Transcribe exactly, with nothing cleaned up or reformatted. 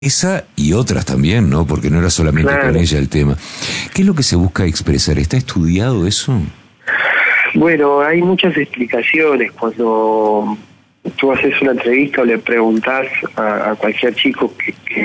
Esa y otras también, ¿no? Porque no era solamente Claro. con ella el tema. ¿Qué es lo que se busca expresar? ¿Está estudiado eso? Bueno, hay muchas explicaciones. Cuando tú haces una entrevista o le preguntás a, a cualquier chico que, que